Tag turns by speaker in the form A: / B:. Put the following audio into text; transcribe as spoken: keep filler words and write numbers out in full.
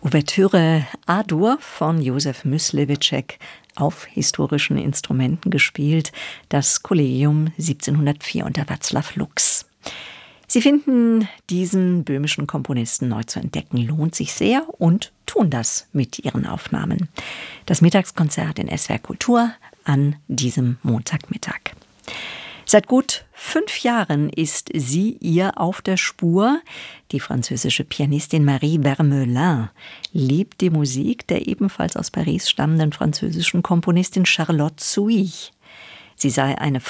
A: Ouvertüre A-Dur von Josef Myslewitschek, auf historischen Instrumenten gespielt, das Kollegium siebzehnhundertvier unter Václav Lux. Sie finden, diesen böhmischen Komponisten neu zu entdecken, lohnt sich sehr und tun das mit ihren Aufnahmen. Das Mittagskonzert in S W R Kultur an diesem Montagmittag. Seit gut fünf Jahren ist sie ihr auf der Spur. Die französische Pianistin Marie Vermelin liebt die Musik der ebenfalls aus Paris stammenden französischen Komponistin Charlotte Souy. Sie sei eine